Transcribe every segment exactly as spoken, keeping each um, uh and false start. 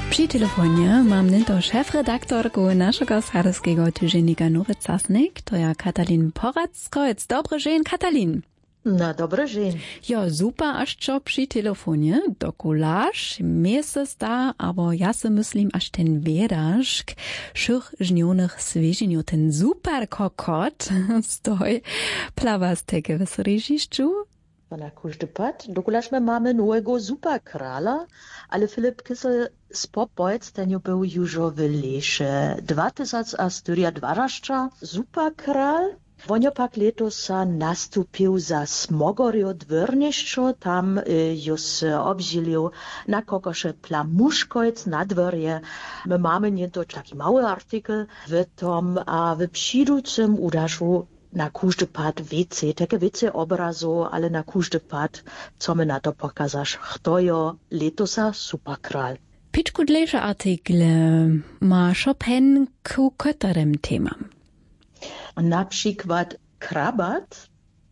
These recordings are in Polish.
Przy telefonie mam nento szefredaktorku naszego sarskiego tygodnika Nowy Czasnik, to ja Katalin Poracko. Dobry dzień, Katalin. Na dobry dzień. Ja, super, aż co przy telefonie, dokularz, miejsce sta, aber ja se myślim, aż ten wiedaszk, szych żnionych swieżeniu, ten super kokot, stoj, plawa z tege w srežišću. Na każdy pad, dokularz my mamy nowego superkrala, ale Filip Kissel spopojc ten był już w lesie dwa tysiące cztery superkral. Wonio pak letos nastupił za Smogorio dwórniszczo, tam y, już obzilił na kokosze plamuszkojc na dworje. My mamy nie to taki mały artykel w tom, a w przyjducym udaszu na każdy pad wiece, takie wiece obrazu, ale na każdy pad, co my na to pokazasz, kto jo letosa superkral. Piczku dlejsze artykle ma Chopin ku kotarem temam. Na przykład krabat,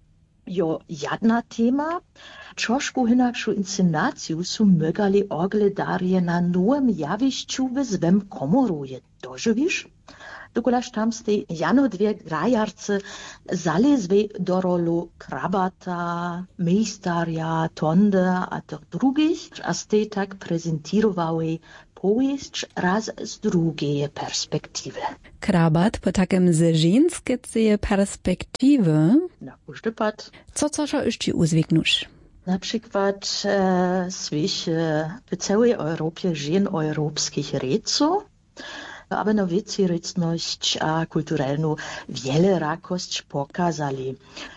jo jadna tema, troszkę hinakšu inscenaciju su mögali ogledarje na nowym jawišću w zwem komoruje. Dożywisz? Dokulaż tam z tej jano dwie grajarce zalezły do rolu krabata, mejstarja, tonda, a tych drugich, a z tej tak prezentowały powieść raz z drugiej perspektywy. Krabat po takim z żeńskiej perspektywy. Na każdy pad. Co co się jeszcze uzwiknusz? Na przykład e, swiś e, w całej Europie żen europejskich recu, aber na wieciryczność a kulturalną wiele rakość pokazali.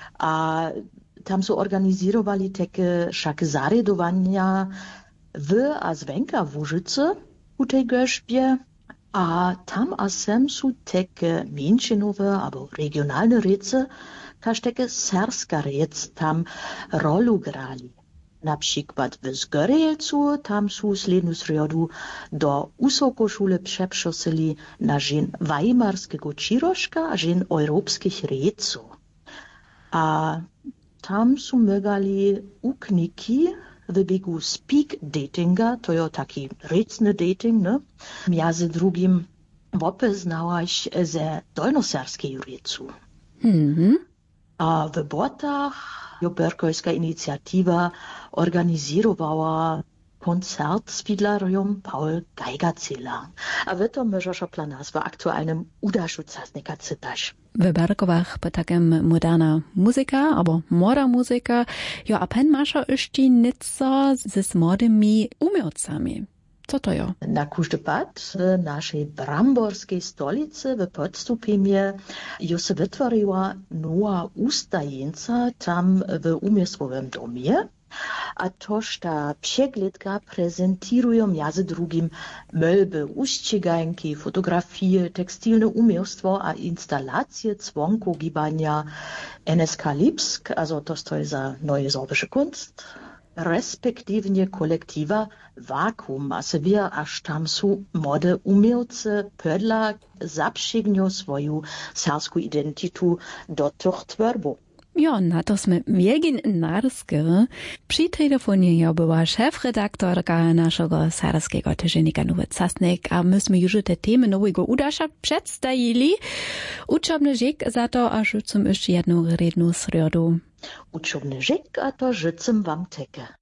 A tam są organizowali takie szak zaredowania w a zwenka w Łużycy u tej gorzbie, a tam a sem są takie mięszynowe albo regionalne rece, każ takie serska rec tam rolu grali. Na przykład w Zgorjelcu tam są slednu sredu do Usokoszule przeprzosili na żen weimarskiego Čiroška a żen europejskich reców. A tam są mögali ukniki w biegu speak datinga, to jo taki recny dating, ne? Między drugim wopeznałaś ze dolnoserskiej recu. Mhm. A w Botach jo Berkojska inicjatywa organizowała koncert z fidlarium Paul Geigerzähler. A w to możesz opla nazwa aktualnym udaszu czasnika cytasz. W Berkowach po takim moderna muzyka, albo moda muzyka, jo a pen masza jeszcze nieco z młodymi umiejętnościami. Co to jo? Na każdy pad w naszej bramborskiej stolicy w Podstupimie jo se wytworzyła nowa ustajenca tam w umiejsłowym domie, a toż ta przeglądka prezentuje między drugim mölby, uściganki, fotografie, tekstilne umiejstwo a instalacje dzwonku gibania N S K Lipsk, also to stoi za neue sorbische Kunst, respektywnie kolektywa Vakuum, a se wie, aż tam są młode umiejętce pödla zaprzygnią swoją serską identytu do tych tworbów. Ja, na to sme wiegin narskie. Przy telefonie ja była szefredaktorka naszego sarskiego tygodnika Nowy Czasnik, a myśmy już te temy nowego udasza przedstawili. Uczobny żyk za to, a rzucam jeszcze jedną redną sredu. Uczobny żyk, a to rzucam wam teke.